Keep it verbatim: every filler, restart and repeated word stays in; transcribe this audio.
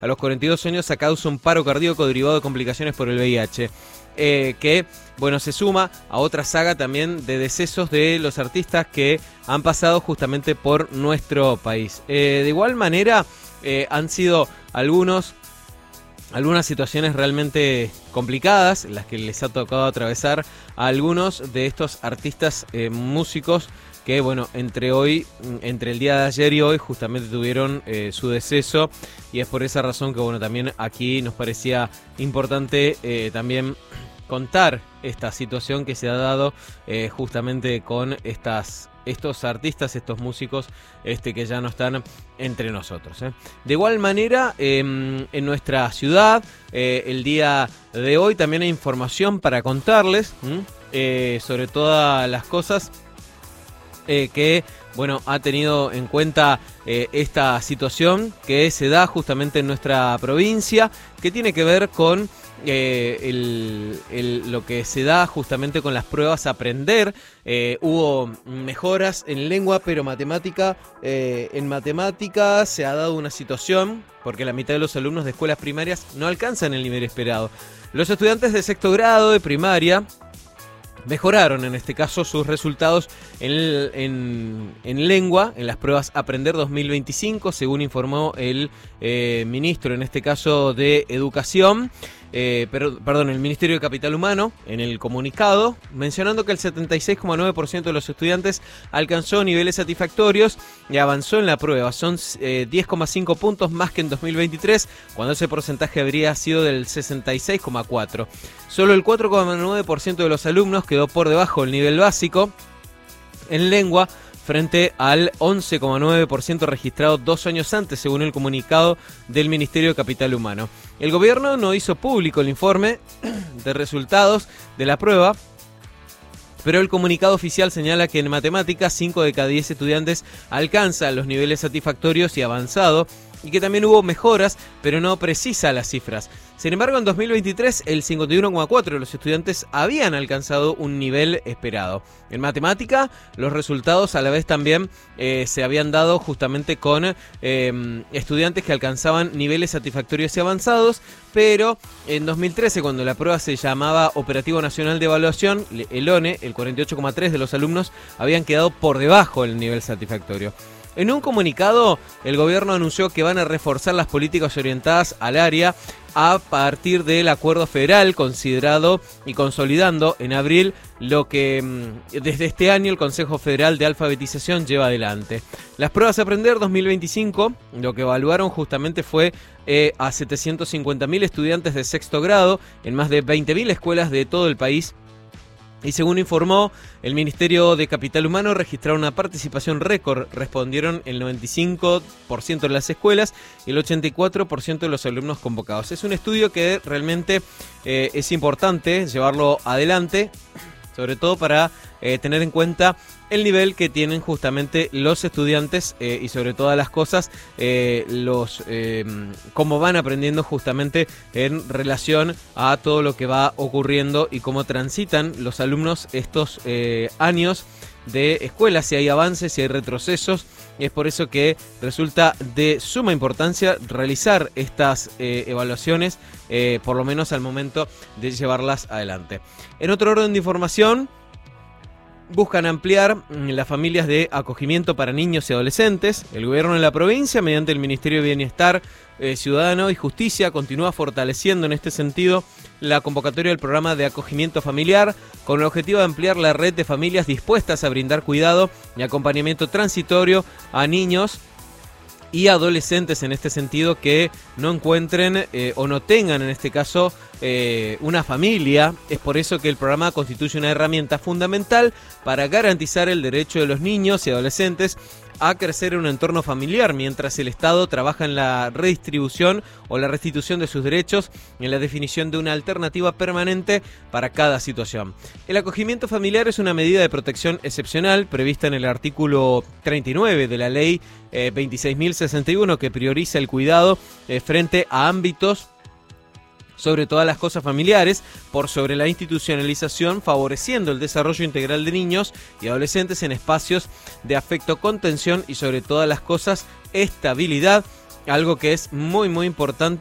a los cuarenta y dos años a causa de un paro cardíaco derivado de complicaciones por el V I H. Eh, que, bueno, se suma a otra saga también de decesos de los artistas que han pasado justamente por nuestro país. Eh, de igual manera, eh, han sido algunos... Algunas situaciones realmente complicadas, las que les ha tocado atravesar a algunos de estos artistas eh, músicos que, bueno, entre hoy, entre el día de ayer y hoy, justamente tuvieron eh, su deceso, y es por esa razón que, bueno, también aquí nos parecía importante eh, también contar esta situación que se ha dado eh, justamente con estas estos artistas, estos músicos este, que ya no están entre nosotros. ¿eh? De igual manera, eh, en nuestra ciudad, eh, el día de hoy también hay información para contarles eh, sobre todas las cosas eh, que, bueno, ha tenido en cuenta eh, esta situación que se da justamente en nuestra provincia, que tiene que ver con Eh, el, el, lo que se da justamente con las pruebas a aprender. Eh, hubo mejoras en lengua, pero matemática, eh, en matemática se ha dado una situación porque la mitad de los alumnos de escuelas primarias no alcanzan el nivel esperado. Los estudiantes de sexto grado de primaria mejoraron en este caso sus resultados en, en, en lengua en las pruebas Aprender dos mil veinticinco, según informó el eh, ministro, en este caso de Educación, eh, pero, perdón, el Ministerio de Capital Humano, en el comunicado, mencionando que el setenta y seis coma nueve por ciento de los estudiantes alcanzó niveles satisfactorios y avanzó en la prueba. Son eh, diez coma cinco puntos más que en dos mil veintitrés, cuando ese porcentaje habría sido del sesenta y seis coma cuatro por ciento. Solo el cuatro coma nueve por ciento de los alumnos quedó por debajo del nivel básico en lengua, frente al once coma nueve por ciento registrado dos años antes, según el comunicado del Ministerio de Capital Humano. El gobierno no hizo público el informe de resultados de la prueba, pero el comunicado oficial señala que en matemáticas cinco de cada diez estudiantes alcanzan los niveles satisfactorios y avanzado, y que también hubo mejoras, pero no precisa las cifras. Sin embargo, en dos mil veintitrés, el cincuenta y uno coma cuatro por ciento de los estudiantes habían alcanzado un nivel esperado. En matemática, los resultados a la vez también eh, se habían dado justamente con eh, estudiantes que alcanzaban niveles satisfactorios y avanzados, pero en dos mil trece, cuando la prueba se llamaba Operativo Nacional de Evaluación, el O N E, el cuarenta y ocho coma tres por ciento de los alumnos habían quedado por debajo del nivel satisfactorio. En un comunicado, el gobierno anunció que van a reforzar las políticas orientadas al área a partir del acuerdo federal considerado y consolidando en abril lo que desde este año el Consejo Federal de Alfabetización lleva adelante. Las pruebas Aprender dos mil veinticinco, lo que evaluaron justamente fue eh, a setecientos cincuenta mil estudiantes de sexto grado en más de veinte mil escuelas de todo el país. Y según informó el Ministerio de Capital Humano, registraron una participación récord. Respondieron el noventa y cinco por ciento de las escuelas y el ochenta y cuatro por ciento de los alumnos convocados. Es un estudio que realmente eh, es importante llevarlo adelante, sobre todo para eh, tener en cuenta el nivel que tienen justamente los estudiantes eh, y sobre todas las cosas, eh, los eh, cómo van aprendiendo justamente en relación a todo lo que va ocurriendo y cómo transitan los alumnos estos eh, años de escuela, si hay avances, si hay retrocesos. Y es por eso que resulta de suma importancia realizar estas eh, evaluaciones, eh, por lo menos al momento de llevarlas adelante. En otro orden de información, buscan ampliar las familias de acogimiento para niños y adolescentes. El gobierno de la provincia, mediante el Ministerio de Bienestar eh, Ciudadano y Justicia, continúa fortaleciendo en este sentido la convocatoria del programa de acogimiento familiar, con el objetivo de ampliar la red de familias dispuestas a brindar cuidado y acompañamiento transitorio a niños y adolescentes en este sentido que no encuentren eh, o no tengan en este caso eh, una familia. Es por eso que el programa constituye una herramienta fundamental para garantizar el derecho de los niños y adolescentes a crecer en un entorno familiar, mientras el Estado trabaja en la redistribución o la restitución de sus derechos y en la definición de una alternativa permanente para cada situación. El acogimiento familiar es una medida de protección excepcional prevista en el artículo treinta y nueve de la ley eh, veintiséis mil sesenta y uno, que prioriza el cuidado eh, frente a ámbitos sobre todas las cosas familiares, por sobre la institucionalización, favoreciendo el desarrollo integral de niños y adolescentes en espacios de afecto, contención y sobre todas las cosas, estabilidad algo que es muy muy importante